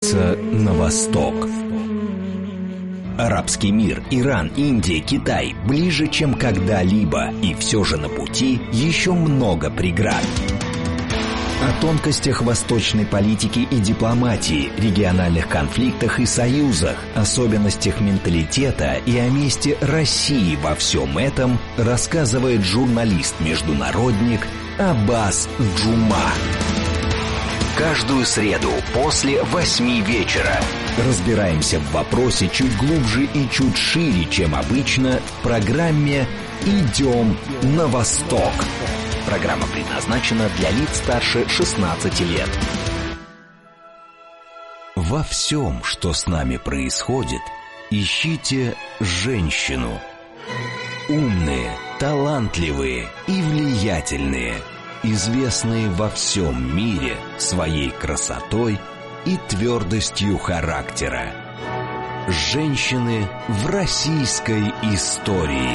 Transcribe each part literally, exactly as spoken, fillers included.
направляется на восток. Арабский мир, Иран, Индия, Китай ближе, чем когда-либо, и все же на пути еще много преград. О тонкостях восточной политики и дипломатии, региональных конфликтах и союзах, особенностях менталитета и о месте России во всем этом рассказывает журналист-международник Аббас Джума. Каждую среду после восьми вечера разбираемся в вопросе чуть глубже и чуть шире, чем обычно, в программе «Идем на восток». Программа предназначена для лиц старше шестнадцати лет. Во всем, что с нами происходит, ищите женщину. Умные, талантливые и влиятельные, известные во всем мире своей красотой и твердостью характера. Женщины в российской истории.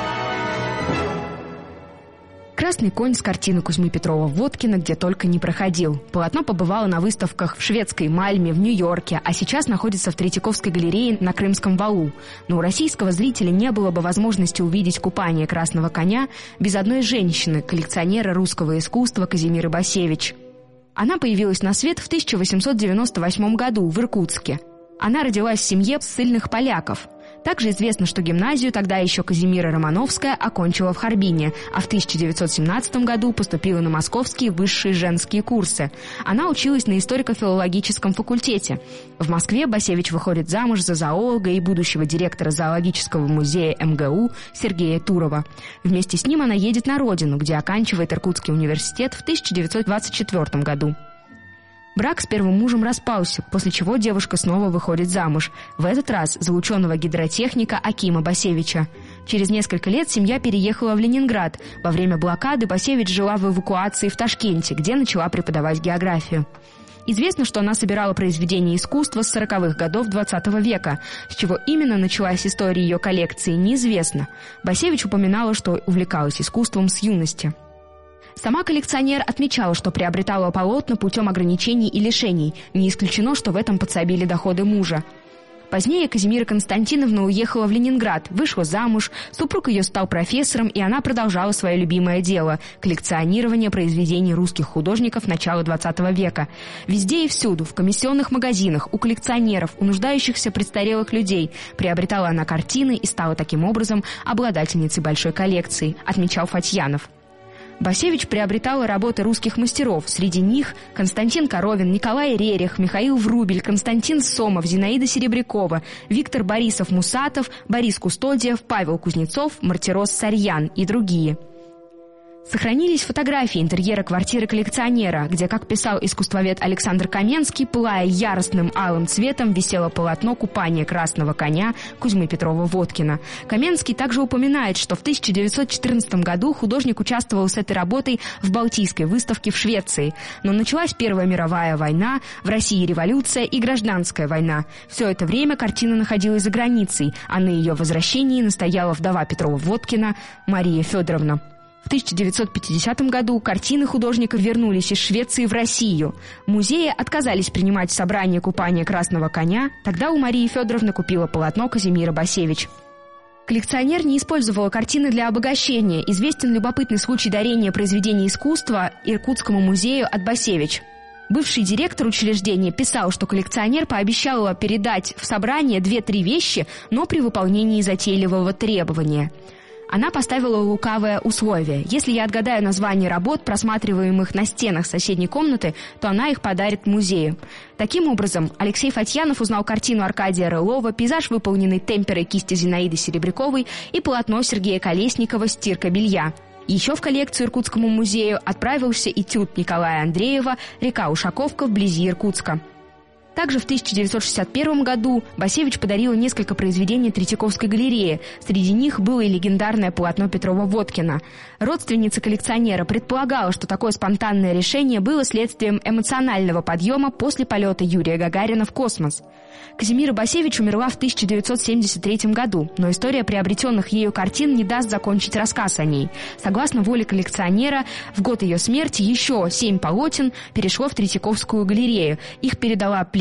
«Красный конь» с картины Кузьмы Петрова-Водкина где только не проходил. Полотно побывало на выставках в шведской Мальме, в Нью-Йорке, а сейчас находится в Третьяковской галерее на Крымском валу. Но у российского зрителя не было бы возможности увидеть купание красного коня без одной женщины, коллекционера русского искусства Казимиры Басевич. Она появилась на свет в тысяча восемьсот девяносто восьмом году в Иркутске. Она родилась в семье ссыльных поляков. Также известно, что гимназию тогда еще Казимира Романовская окончила в Харбине, а в тысяча девятьсот семнадцатом году поступила на московские высшие женские курсы. Она училась на историко-филологическом факультете. В Москве Басевич выходит замуж за зоолога и будущего директора зоологического музея эм гэ у Сергея Турова. Вместе с ним она едет на родину, где оканчивает Иркутский университет в тысяча девятьсот двадцать четвёртом году. Брак с первым мужем распался, после чего девушка снова выходит замуж, в этот раз за ученого-гидротехника Акима Басевича. Через несколько лет семья переехала в Ленинград. Во время блокады Басевич жила в эвакуации в Ташкенте, где начала преподавать географию. Известно, что она собирала произведения искусства с сороковых годов двадцатого века. С чего именно началась история ее коллекции, неизвестно. Басевич упоминала, что увлекалась искусством с юности. Сама коллекционер отмечала, что приобретала полотна путем ограничений и лишений. Не исключено, что в этом подсобили доходы мужа. Позднее Казимира Константиновна уехала в Ленинград, вышла замуж, супруг ее стал профессором, и она продолжала свое любимое дело – коллекционирование произведений русских художников начала двадцатого века. Везде и всюду, в комиссионных магазинах, у коллекционеров, у нуждающихся престарелых людей приобретала она картины и стала таким образом обладательницей большой коллекции, отмечал Фатьянов. Басевич приобретала работы русских мастеров. Среди них Константин Коровин, Николай Рерих, Михаил Врубель, Константин Сомов, Зинаида Серебрякова, Виктор Борисов-Мусатов, Борис Кустодиев, Павел Кузнецов, Мартирос Сарьян и другие. Сохранились фотографии интерьера квартиры коллекционера, где, как писал искусствовед Александр Каменский, пылая яростным алым цветом, висело полотно «Купание красного коня» Кузьмы Петрова-Водкина. Каменский также упоминает, что в тысяча девятьсот четырнадцатом году художник участвовал с этой работой в Балтийской выставке в Швеции. Но началась Первая мировая война, в России революция и гражданская война. Все это время картина находилась за границей, а на ее возвращении настояла вдова Петрова-Водкина Мария Федоровна. В тысяча девятьсот пятидесятом году картины художника вернулись из Швеции в Россию. Музеи отказались принимать в собрании «Купание красного коня». Тогда у Марии Федоровны купила полотно Казимира Басевич. Коллекционер не использовала картины для обогащения. Известен любопытный случай дарения произведений искусства Иркутскому музею от Басевич. Бывший директор учреждения писал, что коллекционер пообещала передать в собрание две-три вещи, но при выполнении затейливого требования. Она поставила лукавое условие. Если я отгадаю название работ, просматриваемых на стенах соседней комнаты, то она их подарит музею. Таким образом, Алексей Фатьянов узнал картину Аркадия Рылова, пейзаж, выполненный темперой кисти Зинаиды Серебряковой, и полотно Сергея Колесникова «Стирка белья». Еще в коллекцию Иркутскому музею отправился этюд Николая Андреева «Река Ушаковка вблизи Иркутска». Также в тысяча девятьсот шестьдесят первом году Басевич подарила несколько произведений Третьяковской галереи. Среди них было и легендарное полотно Петрова-Водкина. Родственница коллекционера предполагала, что такое спонтанное решение было следствием эмоционального подъема после полета Юрия Гагарина в космос. Казимира Басевич умерла в тысяча девятьсот семьдесят третьем году, но история приобретенных ею картин не даст закончить рассказ о ней. Согласно воле коллекционера, в год ее смерти еще семь полотен перешло в Третьяковскую галерею. Их передала племянница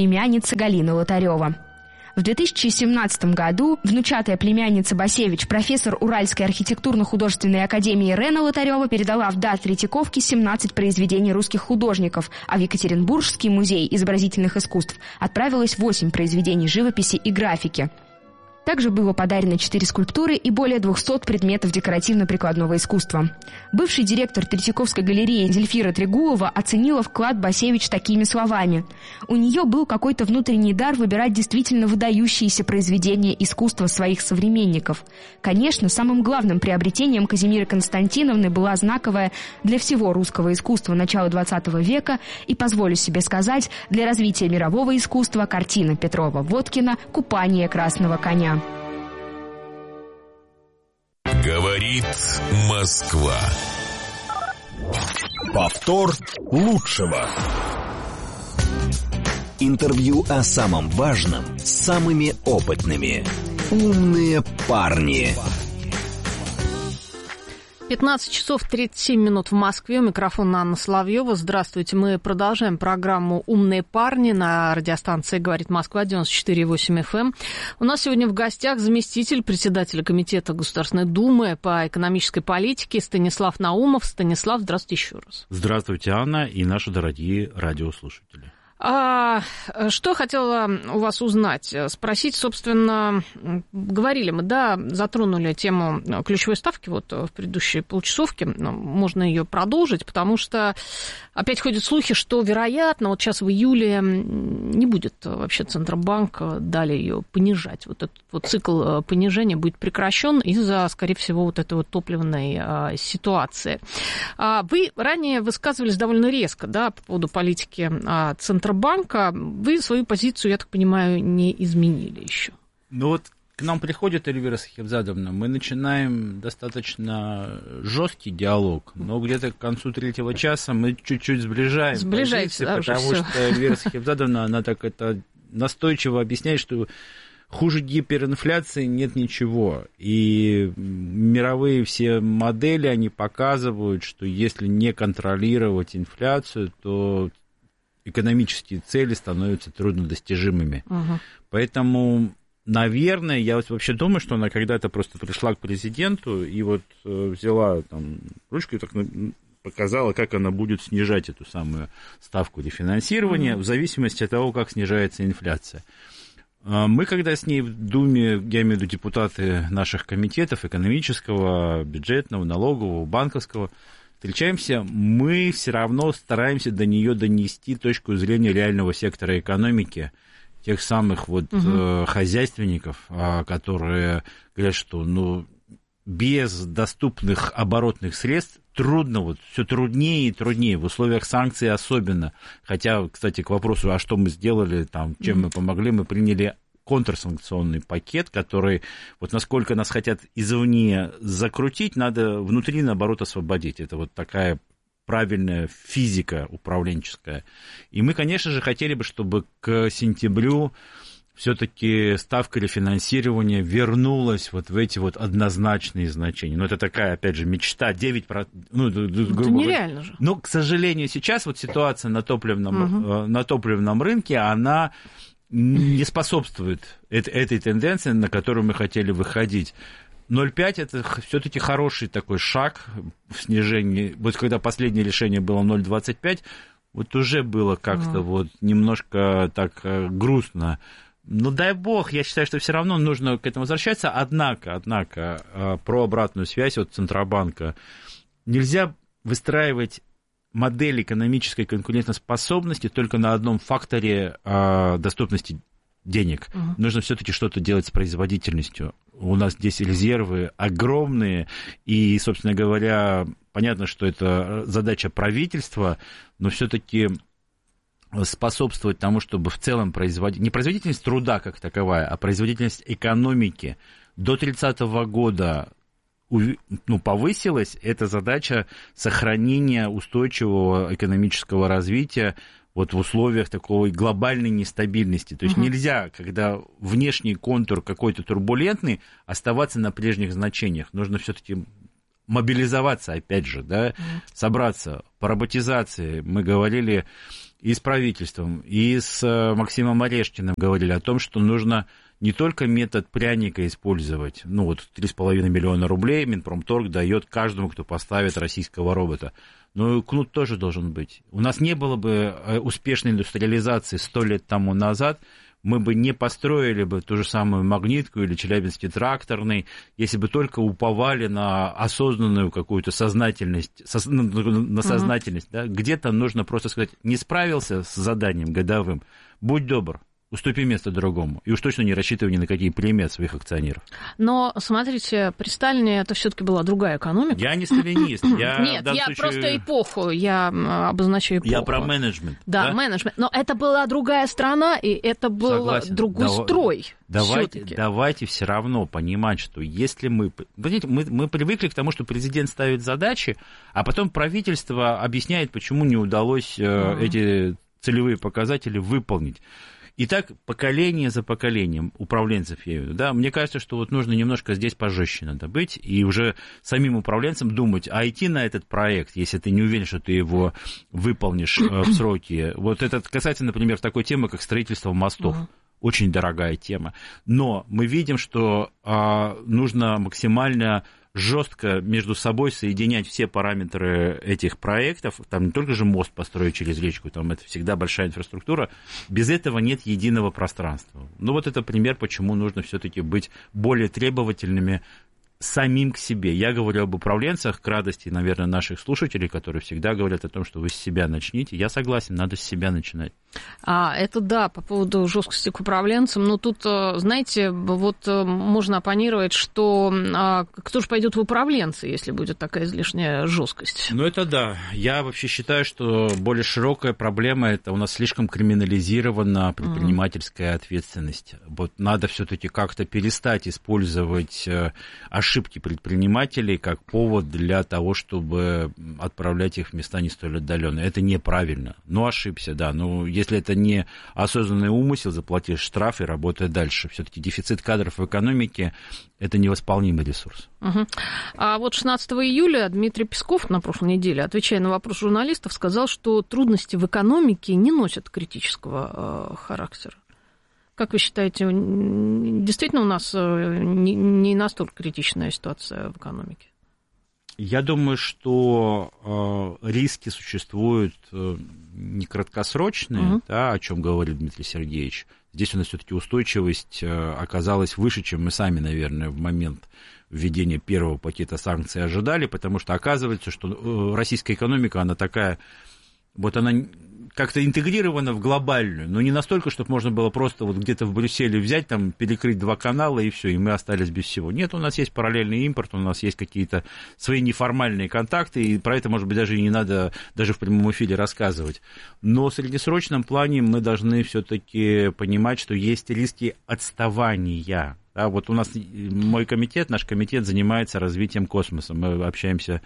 племянница Галина Лотарева. В две тысячи семнадцатом году внучатая племянница Басевич, профессор Уральской архитектурно-художественной академии Рена Лотарева, передала в дар Третьяковке семнадцать произведений русских художников, а в Екатеринбургский музей изобразительных искусств отправилось восемь произведений живописи и графики. Также было подарено четыре скульптуры и более двухсот предметов декоративно-прикладного искусства. Бывший директор Третьяковской галереи Зельфира Трегулова оценила вклад Басевич такими словами: «У нее был какой-то внутренний дар выбирать действительно выдающиеся произведения искусства своих современников. Конечно, самым главным приобретением Казимиры Константиновны была знаковая для всего русского искусства начала двадцатого века и, позволю себе сказать, для развития мирового искусства картина Петрова-Водкина «Купание красного коня». Говорит Москва. Повтор лучшего. Интервью о самом важном с самыми опытными. Умные парни. пятнадцать часов тридцать семь минут в Москве. У микрофона Анна Соловьева. Здравствуйте. Мы продолжаем программу «Умные парни» на радиостанции «Говорит Москва» девяносто четыре и восемь эф эм. У нас сегодня в гостях заместитель председателя Комитета Государственной Думы по экономической политике Станислав Наумов. Станислав, здравствуйте еще раз. Здравствуйте, Анна, и наши дорогие радиослушатели. А, что хотела у вас узнать? Спросить, собственно, говорили мы, да, затронули тему ключевой ставки вот в предыдущей полчасовке, можно ее продолжить, потому что опять ходят слухи, что, вероятно, вот сейчас в июле не будет вообще Центробанк далее ее понижать. Вот этот вот цикл понижения будет прекращен из-за, скорее всего, вот этой вот топливной ситуации. Вы ранее высказывались довольно резко, да, по поводу политики Центробанка. Банка, вы свою позицию, я так понимаю, не изменили еще. Ну вот к нам приходит Эльвира Сахибзадовна, мы начинаем достаточно жесткий диалог, но где-то к концу третьего часа мы чуть-чуть сближаем Сближается, позиции, да, потому уже что Эльвира Сахибзадовна, она так это настойчиво объясняет, что хуже гиперинфляции нет ничего. И мировые все модели, они показывают, что если не контролировать инфляцию, то экономические цели становятся труднодостижимыми. Uh-huh. Поэтому, наверное, я вот вообще думаю, что она когда-то просто пришла к президенту и вот взяла там ручку и так показала, как она будет снижать эту самую ставку рефинансирования uh-huh. в зависимости от того, как снижается инфляция. Мы, когда с ней в Думе, я имею в виду депутаты наших комитетов, экономического, бюджетного, налогового, банковского, встречаемся, мы все равно стараемся до нее донести точку зрения реального сектора экономики, тех самых вот угу. э, хозяйственников, которые говорят, что ну, без доступных оборотных средств трудно, вот все труднее и труднее, в условиях санкций особенно. Хотя, кстати, к вопросу, а что мы сделали, там, чем мы помогли, мы приняли контрсанкционный пакет, который, вот насколько нас хотят извне закрутить, надо внутри, наоборот, освободить. Это вот такая правильная физика управленческая. И мы, конечно же, хотели бы, чтобы к сентябрю все-таки ставка рефинансирования вернулась вот в эти вот однозначные значения. Но это такая, опять же, мечта, девять процентов. Ну, грубо это нереально же. Но, к сожалению, сейчас вот ситуация на топливном, угу. на топливном рынке, она не способствует этой тенденции, на которую мы хотели выходить. ноль целых пять десятых это все-таки хороший такой шаг в снижении. Вот когда последнее решение было ноль целых двадцать пять, вот уже было как-то mm. вот немножко так грустно. Ну, дай бог, я считаю, что все равно нужно к этому возвращаться. Однако, однако, про обратную связь от Центробанка. Нельзя выстраивать модель экономической конкурентоспособности только на одном факторе э, доступности денег. Uh-huh. Нужно все-таки что-то делать с производительностью. У нас здесь резервы огромные, и, собственно говоря, понятно, что это задача правительства, но все-таки способствовать тому, чтобы в целом производить... не производительность труда как таковая, а производительность экономики до тридцатого года ну, повысилась, это задача сохранения устойчивого экономического развития вот в условиях такой глобальной нестабильности. То есть угу. нельзя, когда внешний контур какой-то турбулентный, оставаться на прежних значениях. Нужно все-таки мобилизоваться, опять же, да, угу. собраться. По роботизации мы говорили и с правительством, и с Максимом Орешкиным говорили о том, что нужно не только метод пряника использовать, ну вот три с половиной миллиона рублей Минпромторг дает каждому, кто поставит российского робота, но и кнут тоже должен быть. У нас не было бы успешной индустриализации сто лет тому назад, мы бы не построили бы ту же самую Магнитку или Челябинский тракторный, если бы только уповали на осознанную какую-то сознательность, со, на сознательность. Uh-huh. Да? Где-то нужно просто сказать, не справился с заданием годовым, будь добр, уступи место другому. И уж точно не рассчитывай ни на какие премии от своих акционеров. Но, смотрите, при Сталине это все-таки была другая экономика. Я не сталинист. Я, Нет, я случае... просто эпоху, я обозначаю эпоху. Я про менеджмент. Да, да, менеджмент. Но это была другая страна, и это был Согласен. другой Дав... строй. Давайте, давайте все равно понимать, что если мы... Понимаете, мы... Мы привыкли к тому, что президент ставит задачи, а потом правительство объясняет, почему не удалось mm. эти целевые показатели выполнить. И так поколение за поколением управленцев, я имею в виду, да, мне кажется, что вот нужно немножко здесь пожестче надо быть, и уже самим управленцам думать, а идти на этот проект, если ты не уверен, что ты его выполнишь в сроки. Вот это касается, например, такой темы, как строительство мостов. Uh-huh. Очень дорогая тема. Но мы видим, что а, нужно максимально жестко между собой соединять все параметры этих проектов. Там не только же мост построить через речку, там это всегда большая инфраструктура. Без этого нет единого пространства. Ну вот это пример, почему нужно все-таки быть более требовательными самим к себе. Я говорю об управленцах, к радости, наверное, наших слушателей, которые всегда говорят о том, что вы с себя начните. Я согласен, надо с себя начинать. А, это да, по поводу жесткости к управленцам. Но тут, знаете, вот можно оппонировать, что а, кто же пойдет в управленцы, если будет такая излишняя жесткость? Ну, это да. Я вообще считаю, что более широкая проблема – это у нас слишком криминализирована предпринимательская mm-hmm. ответственность. Вот надо все-таки как-то перестать использовать ошибки предпринимателей как повод для того, чтобы отправлять их в места не столь отдаленные. Это неправильно. Ну, ошибся, да. Но если это не осознанный умысел, заплатишь штраф и работай дальше. Все-таки дефицит кадров в экономике – это невосполнимый ресурс. Угу. А вот шестнадцатого июля Дмитрий Песков на прошлой неделе, отвечая на вопрос журналистов, сказал, что трудности в экономике не носят критического э, характера. Как вы считаете, действительно у нас не настолько критичная ситуация в экономике? Я думаю, что э, риски существуют э, не краткосрочные, uh-huh. да, о чем говорит Дмитрий Сергеевич. Здесь у нас все-таки устойчивость э, оказалась выше, чем мы сами, наверное, в момент введения первого пакета санкций ожидали, потому что оказывается, что э, российская экономика, она такая, вот она как-то интегрирована в глобальную, но не настолько, чтобы можно было просто вот где-то в Брюсселе взять, там, перекрыть два канала и все, и мы остались без всего. Нет, у нас есть параллельный импорт, у нас есть какие-то свои неформальные контакты, и про это, может быть, даже и не надо даже в прямом эфире рассказывать. Но в среднесрочном плане мы должны все-таки понимать, что есть риски отставания. Да, вот у нас мой комитет, наш комитет занимается развитием космоса. Мы общаемся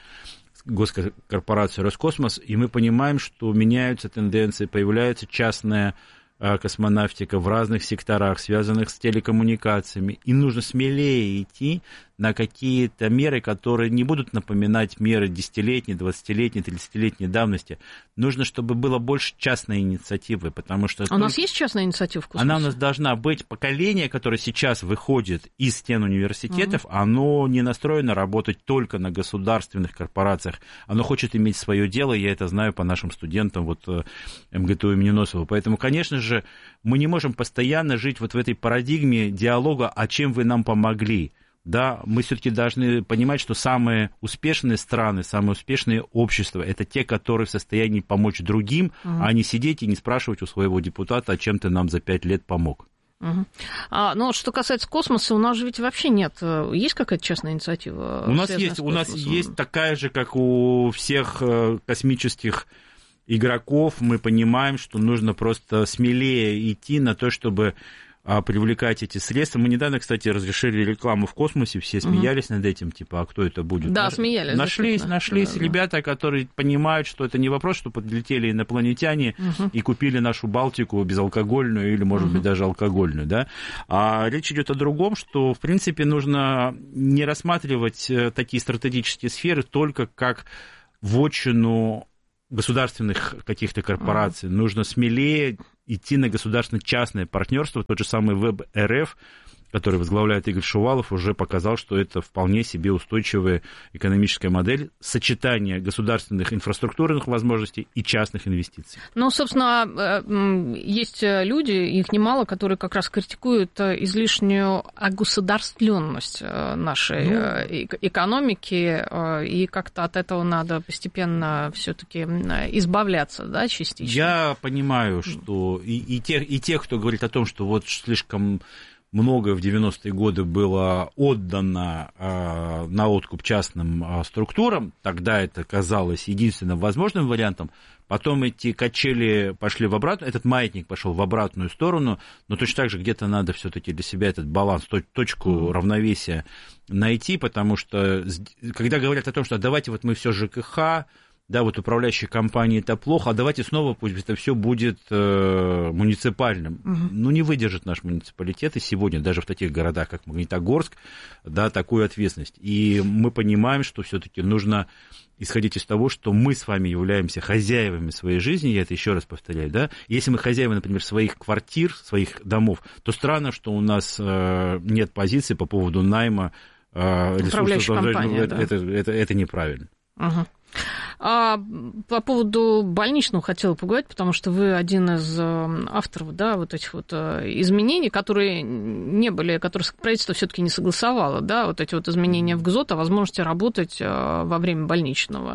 госкорпорацию Роскосмос, и мы понимаем, что меняются тенденции, появляется частная космонавтика в разных секторах, связанных с телекоммуникациями, и нужно смелее идти на какие-то меры, которые не будут напоминать меры десятилетней, двадцатилетней, тридцатилетней давности. Нужно, чтобы было больше частной инициативы, потому что... А у нас есть частная инициатива в космосе? Она у нас должна быть. Поколение, которое сейчас выходит из стен университетов, uh-huh. оно не настроено работать только на государственных корпорациях. Оно хочет иметь свое дело, я это знаю по нашим студентам вот, эм гэ тэ у имени Носова. Поэтому, конечно же, мы не можем постоянно жить вот в этой парадигме диалога, а чем вы нам помогли. Да, мы все-таки должны понимать, что самые успешные страны, самые успешные общества – это те, которые в состоянии помочь другим, угу. а не сидеть и не спрашивать у своего депутата, а чем ты нам за пять лет помог. Угу. А, ну, что касается космоса, у нас же ведь вообще нет. Есть какая-то частная инициатива? У нас есть, у нас есть такая же, как у всех космических игроков. Мы понимаем, что нужно просто смелее идти на то, чтобы привлекать эти средства. Мы недавно, кстати, разрешили рекламу в космосе, все смеялись угу. над этим, типа, а кто это будет? Да, смеялись. Нашлись, нашлись да, ребята, да. которые понимают, что это не вопрос, что подлетели инопланетяне угу. и купили нашу Балтику безалкогольную или, может угу. быть, даже алкогольную, да. А речь идет о другом, что, в принципе, нужно не рассматривать такие стратегические сферы только как вотчину государственных каких-то корпораций, mm. нужно смелее идти на государственно-частное партнерство. Тот же самый ВЭБ-РФ, который возглавляет Игорь Шувалов, уже показал, что это вполне себе устойчивая экономическая модель сочетания государственных инфраструктурных возможностей и частных инвестиций. Ну, собственно, есть люди, их немало, которые как раз критикуют излишнюю огосударствленность нашей ну, экономики, и как-то от этого надо постепенно все-таки избавляться, да, частично. Я понимаю, что и, и, тех, и тех, кто говорит о том, что вот слишком многое в девяностые годы было отдано э, на откуп частным э, структурам, тогда это казалось единственным возможным вариантом, потом эти качели пошли в обратную, этот маятник пошел в обратную сторону, но точно так же где-то надо все-таки для себя этот баланс, точку равновесия найти, потому что когда говорят о том, что давайте вот мы все ЖКХ, да, вот управляющие компании это плохо, а давайте снова пусть это все будет э, муниципальным. Угу. Ну, не выдержит наш муниципалитет и сегодня, даже в таких городах, как Магнитогорск, да, такую ответственность. И мы понимаем, что все-таки нужно исходить из того, что мы с вами являемся хозяевами своей жизни, я это еще раз повторяю, да, если мы хозяева, например, своих квартир, своих домов, то странно, что у нас э, нет позиции по поводу найма э, ресурсов. Компания, это, да. это, это, это неправильно. Угу. А по поводу больничного хотела поговорить, потому что вы один из авторов, да, вот этих вот изменений, которые не были, которые правительство все-таки не согласовало, да, вот эти вот изменения в ГЗОТ о возможности работать во время больничного.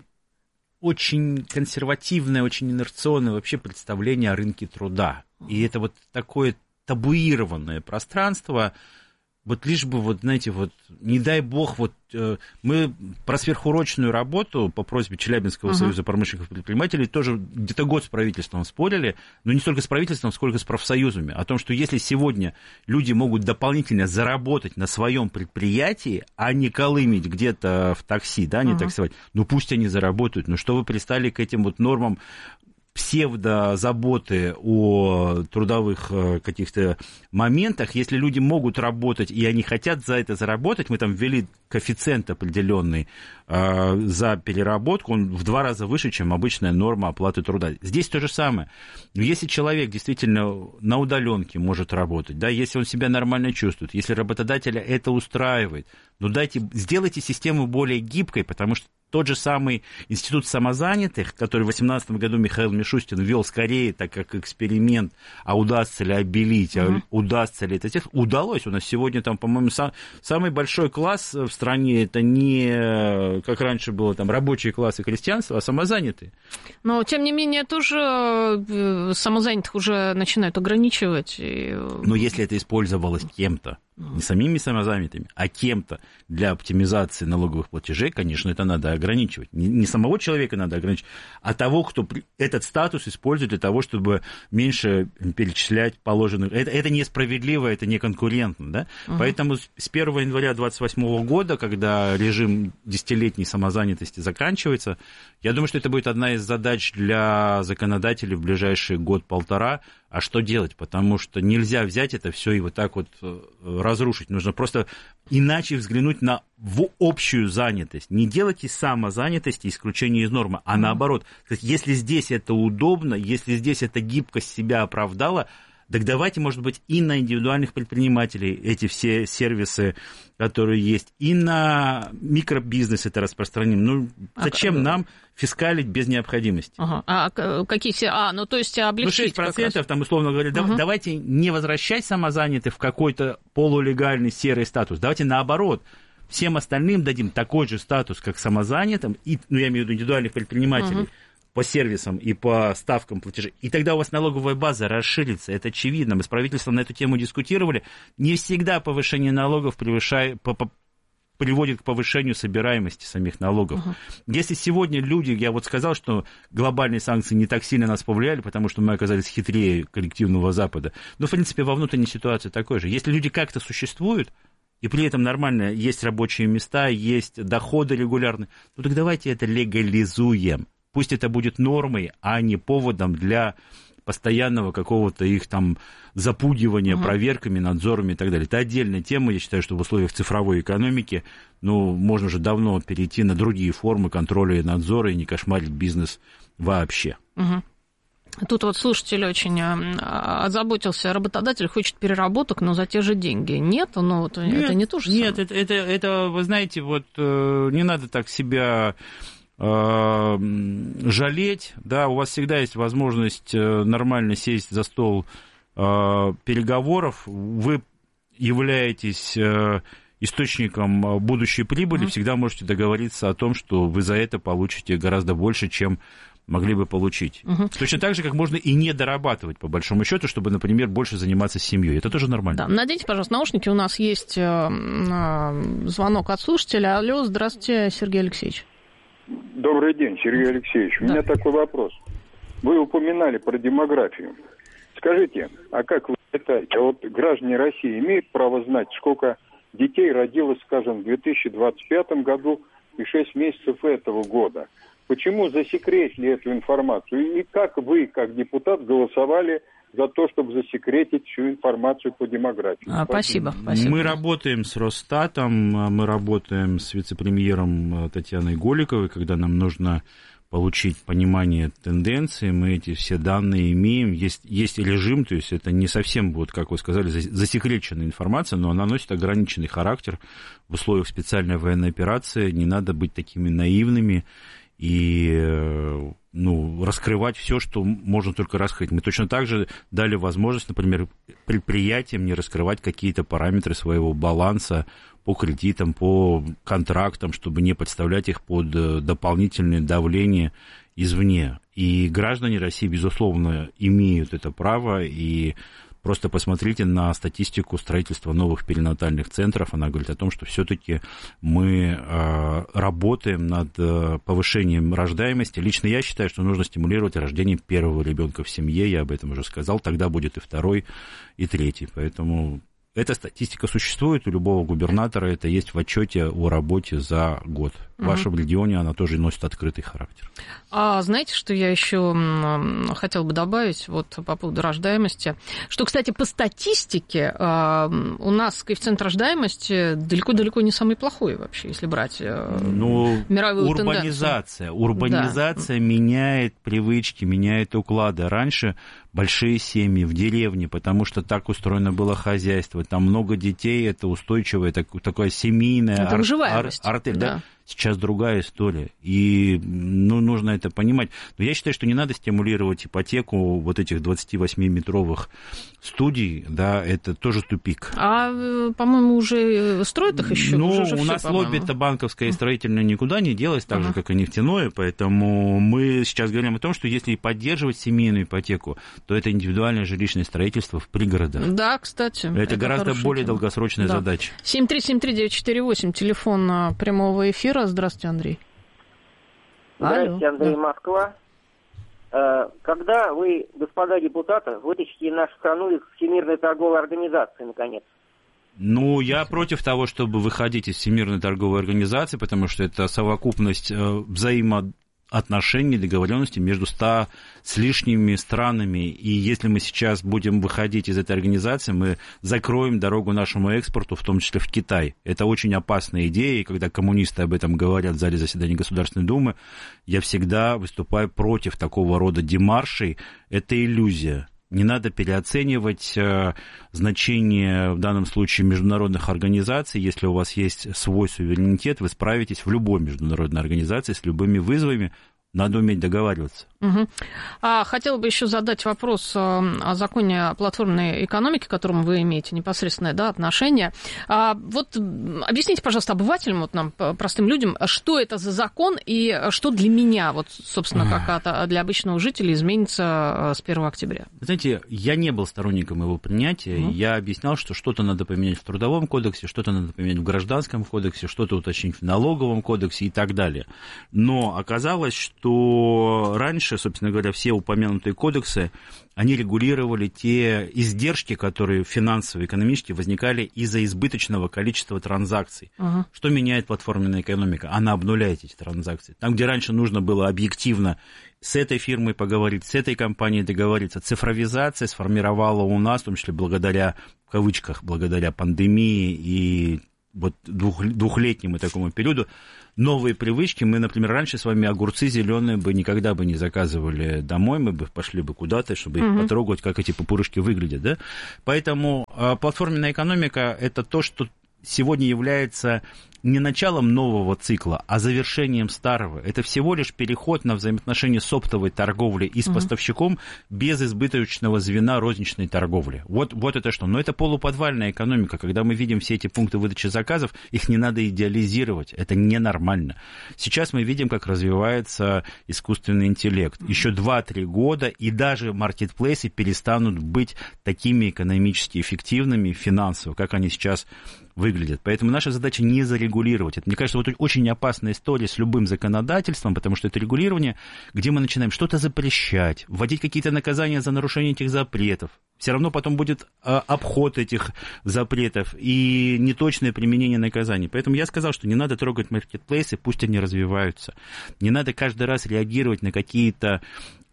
Очень консервативное, очень инерционное вообще представление о рынке труда. И это вот такое табуированное пространство. Вот лишь бы, вот, знаете, вот, не дай бог, вот, э, мы про сверхурочную работу по просьбе Челябинского uh-huh. союза промышленных предпринимателей тоже где-то год с правительством спорили, но не столько с правительством, сколько с профсоюзами, о том, что если сегодня люди могут дополнительно заработать на своем предприятии, а не колымить где-то в такси, да, не uh-huh. таксовать, ну пусть они заработают, ну что вы пристали к этим вот нормам псевдозаботы о трудовых каких-то моментах, если люди могут работать и они хотят за это заработать, мы там ввели коэффициент определенный э, за переработку, он в два раза выше, чем обычная норма оплаты труда. Здесь то же самое. Если человек действительно на удаленке может работать, да, если он себя нормально чувствует, если работодателя это устраивает, ну дайте, сделайте систему более гибкой, потому что тот же самый институт самозанятых, который в две тысячи восемнадцатом году Михаил Мишустин ввел скорее, так как эксперимент, а удастся ли обелить, mm-hmm. а удастся ли это сделать, удалось. У нас сегодня там, по-моему, сам, самый большой класс в стране, это не, как раньше было, там, рабочие классы крестьянства, а самозанятые. Но, тем не менее, тоже самозанятых уже начинают ограничивать. И... Но если это использовалось кем-то, не самими самозанятыми, а кем-то для оптимизации налоговых платежей, конечно, это надо ограничивать. Не, не самого человека надо ограничивать, а того, кто этот статус использует для того, чтобы меньше перечислять положенных. Это, это несправедливо, это не конкурентно. Да? Угу. Поэтому с первого января двадцать восьмого года, когда режим десятилетней самозанятости заканчивается, я думаю, что это будет одна из задач для законодателей в ближайший год-полтора. А что делать? Потому что нельзя взять это все и вот так вот разрушить. Нужно просто иначе взглянуть на в общую занятость. Не делать из самозанятости исключение из нормы, а наоборот. Если здесь это удобно, если здесь эта гибкость себя оправдала, так давайте, может быть, и на индивидуальных предпринимателей эти все сервисы, которые есть, и на микробизнес это распространим. Ну, зачем а, нам фискалить без необходимости? Ага. А какие все? А, ну, то есть облегчить. Ну, шесть процентов, там, условно говоря, угу. давайте не возвращать самозанятых в какой-то полулегальный серый статус. Давайте наоборот. Всем остальным дадим такой же статус, как самозанятым, и, ну, я имею в виду индивидуальных предпринимателей, угу. по сервисам и по ставкам платежей. И тогда у вас налоговая база расширится, это очевидно. Мы с правительством на эту тему дискутировали. Не всегда повышение налогов превышает, по, по, приводит к повышению собираемости самих налогов. Uh-huh. Если сегодня люди, я вот сказал, что глобальные санкции не так сильно нас повлияли, потому что мы оказались хитрее коллективного Запада, но, в принципе, во внутренней ситуации такой же. Если люди как-то существуют, и при этом нормально есть рабочие места, есть доходы регулярные, ну так давайте это легализуем. Пусть это будет нормой, а не поводом для постоянного какого-то их там запугивания угу. проверками, надзорами и так далее. Это отдельная тема. Я считаю, что в условиях цифровой экономики, ну, можно уже давно перейти на другие формы контроля и надзора и не кошмарить бизнес вообще. Угу. Тут вот слушатель очень озаботился, работодатель хочет переработок, но за те же деньги. Нет, но вот нет, это не то же самое. Нет, это, это, это, вы знаете, вот не надо так себя э, жалеть, да, у вас всегда есть возможность нормально сесть за стол э, переговоров, вы являетесь э, источником будущей прибыли, mm-hmm. всегда можете договориться о том, что вы за это получите гораздо больше, чем могли бы получить. Угу. Точно так же, как можно и не дорабатывать, по большому счету, чтобы, например, больше заниматься семьей. Это тоже нормально. Да. Наденьте, пожалуйста, наушники. У нас есть звонок от слушателя. Алло, здравствуйте, Сергей Алексеевич. Добрый день, Сергей Алексеевич. У да. меня такой вопрос. Вы упоминали про демографию. Скажите, а как вы считаете, вот граждане России имеют право знать, сколько детей родилось, скажем, в две тысячи двадцать пятом году и шесть месяцев этого года? Почему засекретили эту информацию? И как вы, как депутат, голосовали за то, чтобы засекретить всю информацию по демографии? А, спасибо, спасибо. Мы работаем с Росстатом, мы работаем с вице-премьером Татьяной Голиковой, когда нам нужно получить понимание тенденций, мы эти все данные имеем. Есть, есть режим, то есть это не совсем, вот, как вы сказали, засекреченная информация, но она носит ограниченный характер в условиях специальной военной операции. Не надо быть такими наивными и ну, раскрывать все, что можно только раскрыть. Мы точно так же дали возможность, например, предприятиям не раскрывать какие-то параметры своего баланса по кредитам, по контрактам, чтобы не подставлять их под дополнительное давление извне. И граждане России, безусловно, имеют это право, и просто посмотрите на статистику строительства новых перинатальных центров. Она говорит о том, что все-таки мы э, работаем над э, повышением рождаемости. Лично я считаю, что нужно стимулировать рождение первого ребенка в семье. Я об этом уже сказал. Тогда будет и второй, и третий. Поэтому эта статистика существует у любого губернатора. Это есть в отчете о работе за год. В вашем регионе она тоже носит открытый характер. А знаете, что я еще хотела бы добавить вот по поводу рождаемости? Что, кстати, по статистике у нас коэффициент рождаемости далеко-далеко не самый плохой вообще, если брать ну, мировую урбанизация. тенденцию. Урбанизация да. меняет привычки, меняет уклады. Раньше большие семьи в деревне, потому что так устроено было хозяйство. Там много детей, это устойчивая, такая семейная ар- ар- артель. Да. Да? Сейчас другая история, и ну, нужно это понимать. Но я считаю, что не надо стимулировать ипотеку вот этих двадцативосьмиметровых студий, да, это тоже тупик. А, по-моему, уже строят их еще? Ну, уже, уже у все, нас по-моему. лобби-то банковское и строительное никуда не делось, так uh-huh. же, как и нефтяное, поэтому мы сейчас говорим о том, что если поддерживать семейную ипотеку, то это индивидуальное жилищное строительство в пригородах. Да, кстати. Это, это гораздо более тема. долгосрочная да. задача. семь три семь три девять четыре восемь, телефон прямого эфира. Здравствуйте, Андрей. Здравствуйте, Алло. Андрей, да. Москва. Когда вы, господа депутаты, вытащите нашу страну из Всемирной торговой организации, наконец? Ну, я против того, чтобы выходить из Всемирной торговой организации, потому что это совокупность взаимоотношений, договоренностей между ста с лишними странами. И если мы сейчас будем выходить из этой организации, мы закроем дорогу нашему экспорту, в том числе в Китай. Это очень опасная идея, и когда коммунисты об этом говорят в зале заседания Государственной Думы, я всегда выступаю против такого рода демаршей. Это иллюзия. Не надо переоценивать э, значение в данном случае международных организаций. Если у вас есть свой суверенитет, вы справитесь в любой международной организации с любыми вызовами. Надо уметь договариваться. Угу. А, хотела бы еще задать вопрос о законе о платформенной экономике, к которому вы имеете непосредственное да, отношение. А, вот объясните, пожалуйста, обывателям, вот нам, простым людям, что это за закон и что для меня, вот, собственно, как для обычного жителя изменится с первого октября? Знаете, я не был сторонником его принятия. Угу. Я объяснял, что что-то надо поменять в Трудовом кодексе, что-то надо поменять в Гражданском кодексе, что-то уточнить в Налоговом кодексе и так далее. Но оказалось, что что раньше, собственно говоря, все упомянутые кодексы, они регулировали те издержки, которые финансово, экономически возникали из-за избыточного количества транзакций. Uh-huh. Что меняет платформенная экономика? Она обнуляет эти транзакции. Там, где раньше нужно было объективно с этой фирмой поговорить, с этой компанией договориться, цифровизация сформировала у нас, в том числе благодаря, в кавычках, благодаря пандемии и вот двух, двухлетнему такому периоду новые привычки. Мы, например, раньше с вами огурцы зеленые бы никогда бы не заказывали домой, мы бы пошли бы куда-то, чтобы их mm-hmm. потрогать, как эти пупырышки выглядят, да? Поэтому платформенная экономика – это то, что сегодня является не началом нового цикла, а завершением старого. Это всего лишь переход на взаимоотношения с оптовой торговлей и с mm-hmm. поставщиком без избыточного звена розничной торговли. Вот, вот это что. Но это полуподвальная экономика. Когда мы видим все эти пункты выдачи заказов, их не надо идеализировать. Это ненормально. Сейчас мы видим, как развивается искусственный интеллект. Еще два-три года, и даже маркетплейсы перестанут быть такими экономически эффективными, финансово, как они сейчас выглядят. Поэтому наша задача не зарегулировать. Это, мне кажется, вот очень опасная история с любым законодательством, потому что это регулирование, где мы начинаем что-то запрещать, вводить какие-то наказания за нарушение этих запретов. Все равно потом будет а, обход этих запретов и неточное применение наказаний. Поэтому я сказал, что не надо трогать маркетплейсы, пусть они развиваются. Не надо каждый раз реагировать на какие-то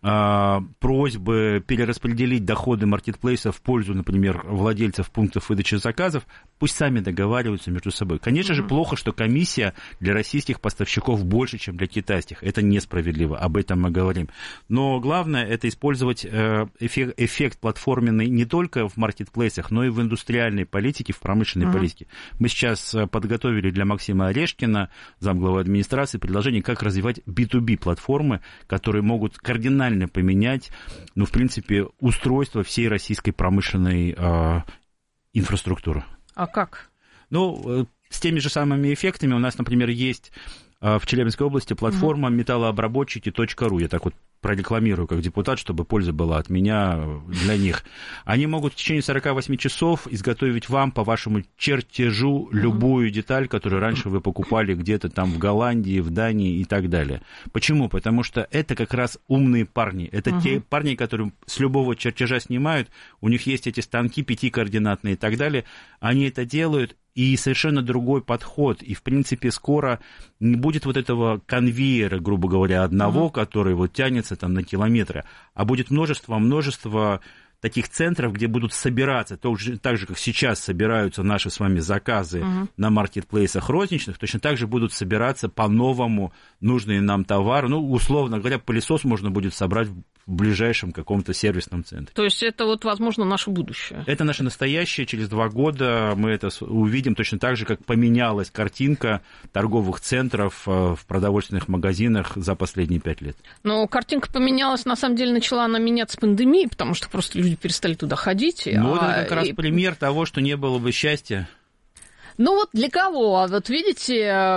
просьбы перераспределить доходы маркетплейса в пользу, например, владельцев пунктов выдачи заказов, пусть сами договариваются между собой. Конечно же, плохо, что комиссия для российских поставщиков больше, чем для китайских. Это несправедливо, об этом мы говорим. Но главное, это использовать эффект, эффект платформенный не только в маркетплейсах, но и в индустриальной политике, в промышленной uh-huh. политике. Мы сейчас подготовили для Максима Орешкина, замглавы администрации, предложение, как развивать би ту би платформы, которые могут кардинально поменять, ну, в принципе, устройство всей российской промышленной э, инфраструктуры. А как? Ну, с теми же самыми эффектами у нас, например, есть э, в Челябинской области платформа металлообработчики точка ру. Я так вот прорекламирую как депутат, чтобы польза была от меня для них. Они могут в течение сорок восемь часов изготовить вам по вашему чертежу любую деталь, которую раньше вы покупали где-то там в Голландии, в Дании и так далее. Почему? Потому что это как раз умные парни. Это uh-huh. те парни, которые с любого чертежа снимают, у них есть эти станки пятикоординатные и так далее. Они это делают, и совершенно другой подход. И, в принципе, скоро не будет вот этого конвейера, грубо говоря, одного, uh-huh. который вот тянется там на километры, а будет множество-множество таких центров, где будут собираться, так же, так же как сейчас собираются наши с вами заказы uh-huh. на маркетплейсах розничных, точно так же будут собираться по-новому нужные нам товары. Ну, условно говоря, пылесос можно будет собрать в ближайшем каком-то сервисном центре. То есть это вот, возможно, наше будущее? Это наше настоящее. Через два года мы это увидим точно так же, как поменялась картинка торговых центров в продовольственных магазинах за последние пять лет. Но картинка поменялась, на самом деле, начала она меняться с пандемией, потому что просто люди перестали туда ходить. Ну, а... это как раз пример того, что не было бы счастья. Ну вот для кого? Вот видите,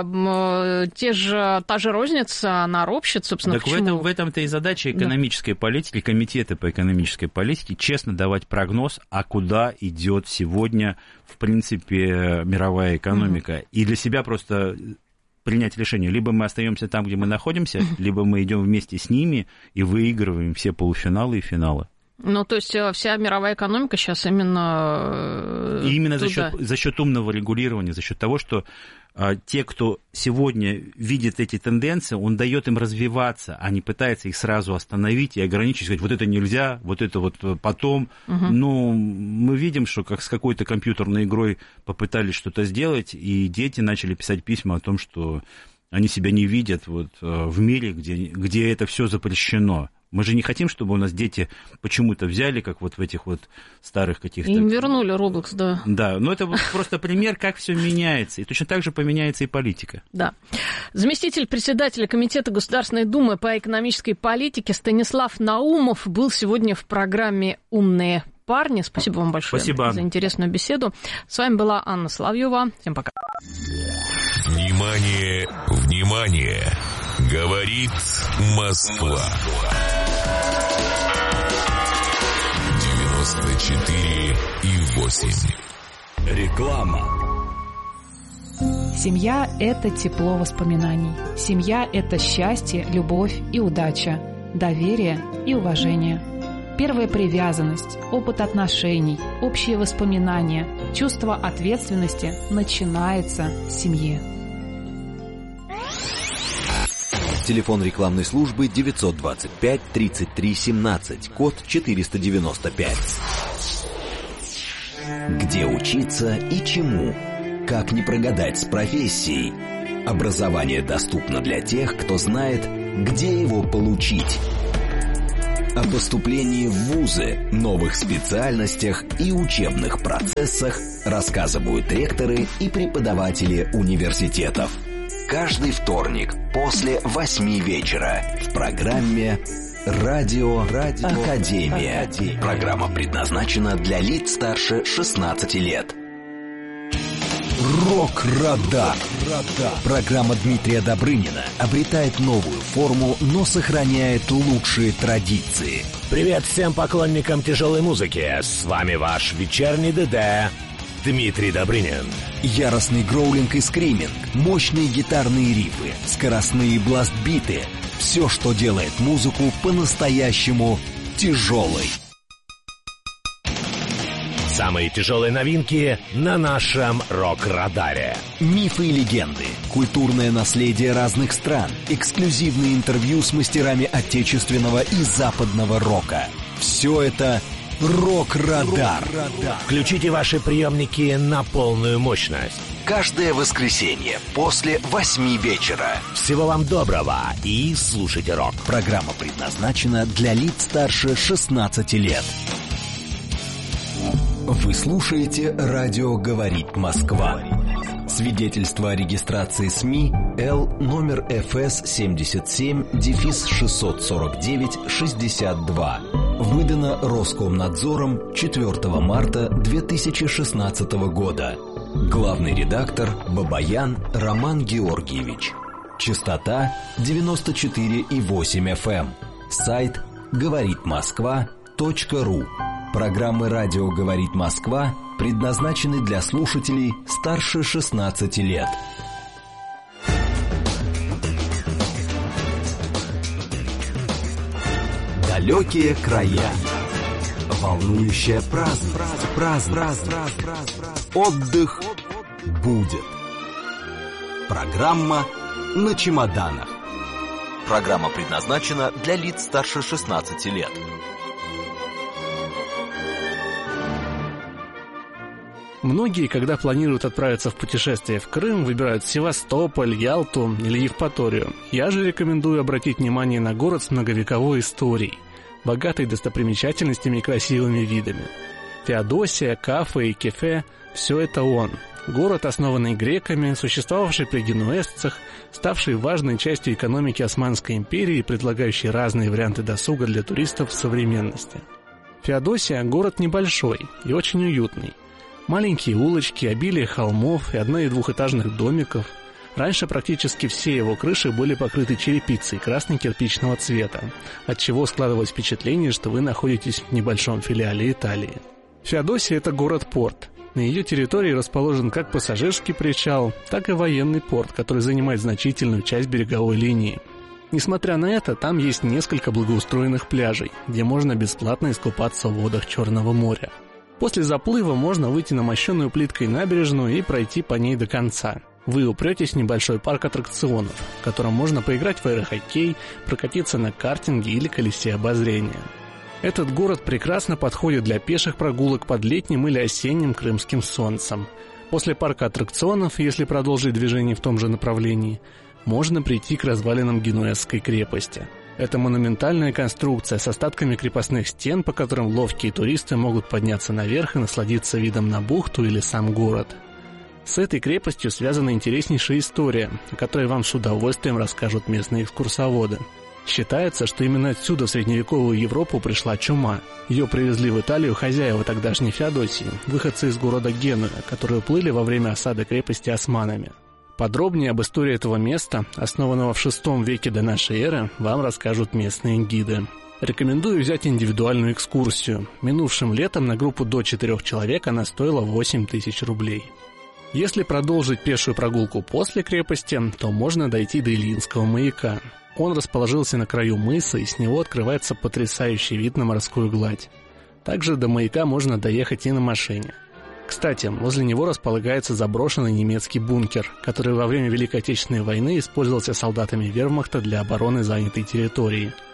те же, та же розница, она ропщет, собственно, так в, этом, в этом-то и задача экономической да. политики, комитета по экономической политике, честно давать прогноз, а куда идет сегодня, в принципе, мировая экономика. Mm-hmm. И для себя просто принять решение. Либо мы остаемся там, где мы находимся, mm-hmm. либо мы идем вместе с ними и выигрываем все полуфиналы и финалы. Ну, то есть вся мировая экономика сейчас именно... И именно за счет, за счет умного регулирования, за счет того, что а, те, кто сегодня видит эти тенденции, он дает им развиваться, а не пытается их сразу остановить и ограничить, сказать, вот это нельзя, вот это вот потом. Угу. Ну, мы видим, что как с какой-то компьютерной игрой попытались что-то сделать, и дети начали писать письма о том, что они себя не видят вот, в мире, где, где это все запрещено. Мы же не хотим, чтобы у нас дети почему-то взяли, как вот в этих вот старых каких-то... Им вернули Роблокс, да. Да, но это просто пример, как все меняется. И точно так же поменяется и политика. Да. Заместитель председателя Комитета Государственной Думы по экономической политике Станислав Наумов был сегодня в программе «Умные парни». Спасибо вам большое Спасибо. за интересную беседу. С вами была Анна Соловьева. Всем пока. Внимание, внимание! Говорит Москва. девяносто четыре и восемь. Реклама. Семья – это тепло воспоминаний. Семья – это счастье, любовь и удача, доверие и уважение. Первая привязанность, опыт отношений, общие воспоминания, чувство ответственности начинается с семьи. Телефон рекламной службы девятьсот двадцать пять тридцать три семнадцать, код четыреста девяносто пять. Где учиться и чему? как не прогадать с профессией. Образование доступно для тех, кто знает, где его получить. О поступлении в вузы, новых специальностях и учебных процессах рассказывают ректоры и преподаватели университетов. Каждый вторник после восьми вечера в программе «Радио, Радио Академия». Академия. Программа предназначена для лиц старше шестнадцати лет. Рок-Радар. Программа Дмитрия Добрынина обретает новую форму, но сохраняет лучшие традиции. Привет всем поклонникам тяжелой музыки. С вами ваш вечерний ДД Дмитрий Добрынин. Яростный гроулинг и скриминг, мощные гитарные рифы, скоростные бласт-биты. Все, что делает музыку по-настоящему тяжелой. Самые тяжелые новинки на нашем Рок-Радаре. Мифы и легенды, культурное наследие разных стран, эксклюзивные интервью с мастерами отечественного и западного рока. Все это Рок-Радар. Включите ваши приемники на полную мощность. Каждое воскресенье после восьми вечера. Всего вам доброго и слушайте рок. Программа предназначена для лиц старше шестнадцати лет. Вы слушаете «Радио говорит Москва». Свидетельство о регистрации СМИ Л номер эф эс семьдесят семь шестьсот сорок девять шестьдесят два. Выдано Роскомнадзором четвёртого марта две тысячи шестнадцатого года. Главный редактор Бабаян Роман Георгиевич. Частота девяносто четыре и восемь эф эм. Сайт говорит москва точка ру. Программы «Радио говорит Москва» предназначены для слушателей старше шестнадцати лет. Далекие края. Волнующая праздность. Праздность. Отдых будет. Программа «На чемоданах». Программа предназначена для лиц старше шестнадцати лет. Многие, когда планируют отправиться в путешествие в Крым, выбирают Севастополь, Ялту или Евпаторию. Я же рекомендую обратить внимание на город с многовековой историей, богатой достопримечательностями и красивыми видами. Феодосия, Кафа и Кефе – все это он. Город, основанный греками, существовавший при генуэзцах, ставший важной частью экономики Османской империи и предлагающий разные варианты досуга для туристов в современности. Феодосия – город небольшой и очень уютный. Маленькие улочки, обилие холмов и одно- и двухэтажных домиков. Раньше практически все его крыши были покрыты черепицей красно-кирпичного цвета, отчего складывалось впечатление, что вы находитесь в небольшом филиале Италии. Феодосия – это город-порт. На ее территории расположен как пассажирский причал, так и военный порт, который занимает значительную часть береговой линии. Несмотря на это, там есть несколько благоустроенных пляжей, где можно бесплатно искупаться в водах Черного моря. После заплыва можно выйти на мощенную плиткой набережную и пройти по ней до конца. Вы упретесь в небольшой парк аттракционов, в котором можно поиграть в аэрохоккей, прокатиться на картинге или колесе обозрения. Этот город прекрасно подходит для пеших прогулок под летним или осенним крымским солнцем. После парка аттракционов, если продолжить движение в том же направлении, можно прийти к развалинам Генуэзской крепости. Это монументальная конструкция с остатками крепостных стен, по которым ловкие туристы могут подняться наверх и насладиться видом на бухту или сам город. С этой крепостью связана интереснейшая история, о которой вам с удовольствием расскажут местные экскурсоводы. Считается, что именно отсюда в средневековую Европу пришла чума. Ее привезли в Италию хозяева тогдашней Феодосии, выходцы из города Генуя, которые уплыли во время осады крепости османами. Подробнее об истории этого места, основанного в шестом веке до нашей эры, вам расскажут местные гиды. Рекомендую взять индивидуальную экскурсию. Минувшим летом на группу до четырех человек она стоила восемь тысяч рублей. Если продолжить пешую прогулку после крепости, то можно дойти до Ильинского маяка. Он расположился на краю мыса, и с него открывается потрясающий вид на морскую гладь. Также до маяка можно доехать и на машине. Кстати, возле него располагается заброшенный немецкий бункер, который во время Великой Отечественной войны использовался солдатами вермахта для обороны занятой территории.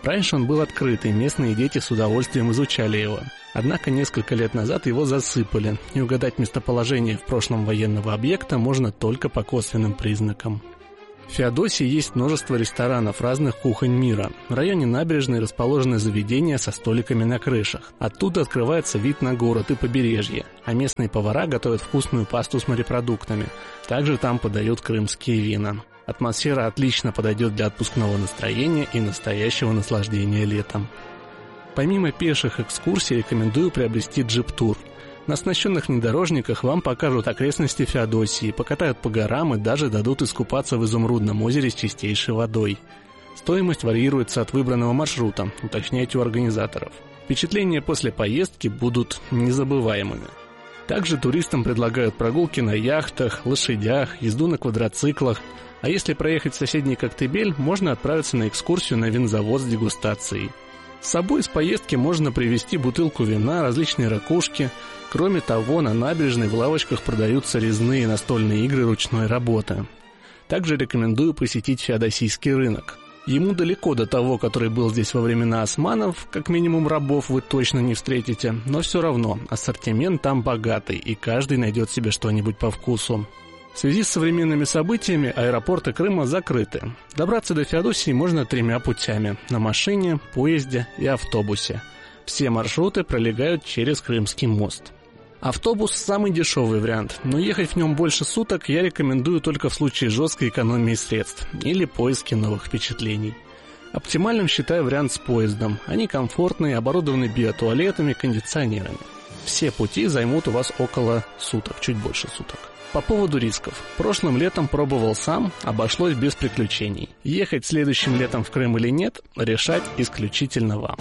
Раньше он был открытый, местные дети с удовольствием изучали его. Однако несколько лет назад его засыпали, и угадать местоположение в прошлом военного объекта можно только по косвенным признакам. В Феодосии есть множество ресторанов разных кухонь мира. В районе набережной расположены заведения со столиками на крышах. Оттуда открывается вид на город и побережье, а местные повара готовят вкусную пасту с морепродуктами. Также там подают крымские вина. Атмосфера отлично подойдет для отпускного настроения и настоящего наслаждения летом. Помимо пеших экскурсий рекомендую приобрести джип-тур. На оснащенных внедорожниках вам покажут окрестности Феодосии, покатают по горам и даже дадут искупаться в изумрудном озере с чистейшей водой. Стоимость варьируется от выбранного маршрута, уточняйте у организаторов. Впечатления после поездки будут незабываемыми. Также туристам предлагают прогулки на яхтах, лошадях, езду на квадроциклах. А если проехать в соседний Коктебель, можно отправиться на экскурсию на винзавод с дегустацией. С собой из поездки можно привезти бутылку вина, различные ракушки. Кроме того, на набережной в лавочках продаются резные настольные игры ручной работы. Также рекомендую посетить феодосийский рынок. Ему далеко до того, который был здесь во времена османов, как минимум рабов вы точно не встретите, но все равно ассортимент там богатый, и каждый найдет себе что-нибудь по вкусу. В связи с современными событиями аэропорты Крыма закрыты. Добраться до Феодосии можно тремя путями – на машине, поезде и автобусе. Все маршруты пролегают через Крымский мост. Автобус – самый дешевый вариант, но ехать в нем больше суток я рекомендую только в случае жесткой экономии средств или поиски новых впечатлений. Оптимальным считаю вариант с поездом. Они комфортные, оборудованы биотуалетами, кондиционерами. Все пути займут у вас около суток, чуть больше суток. По поводу рисков. Прошлым летом пробовал сам, обошлось без приключений. Ехать следующим летом в Крым или нет, решать исключительно вам.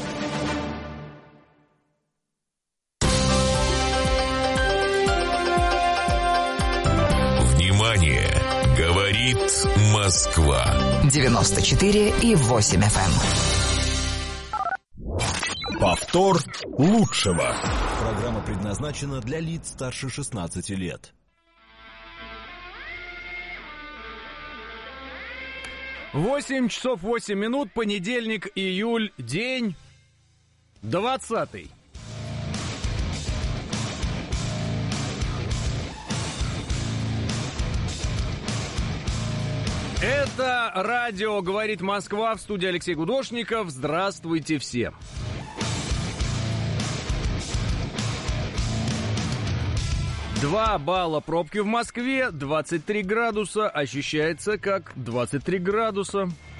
Внимание! Говорит Москва. девяносто четыре и восемь эф эм. Повтор лучшего. Программа предназначена для лиц старше шестнадцати лет. восемь часов восемь минут, понедельник, июль, день двадцатый. Это радио «Говорит Москва», в студии Алексей Гудошников. Здравствуйте всем. Два балла пробки в Москве, двадцать три градуса, ощущается как двадцать три градуса.